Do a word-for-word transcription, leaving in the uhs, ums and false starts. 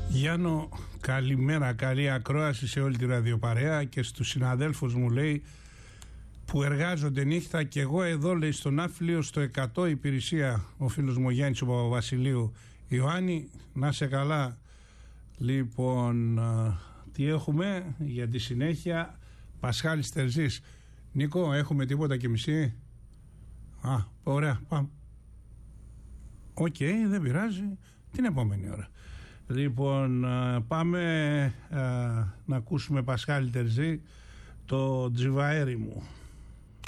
Γιάννο, καλημέρα, καλή ακρόαση σε όλη τη ραδιοπαρέα και στους συναδέλφους μου, λέει, που εργάζονται νύχτα. Και εγώ εδώ, λέει, στον Άφλιο στο εκατό υπηρεσία, ο φίλος μου Γιάννης ο Παπαβασιλείου. Ιωάννη, να σε καλά. Λοιπόν, τι έχουμε για τη συνέχεια? Πασχάλης Τερζής. Νίκο, έχουμε τίποτα και μισή? Α, ωραία, πάμε. Οκ, okay, δεν πειράζει. Την επόμενη ώρα. Λοιπόν, πάμε α, να ακούσουμε Πασχάλη Τερζή, το τζιβαέρι μου.